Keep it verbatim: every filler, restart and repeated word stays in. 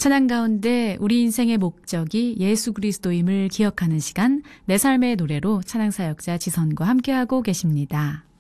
찬양 가운데 우리 인생의 목적이 예수 그리스도임을 기억하는 시간, 내 삶의 노래로 찬양 사역자 지선과 함께하고 계십니다.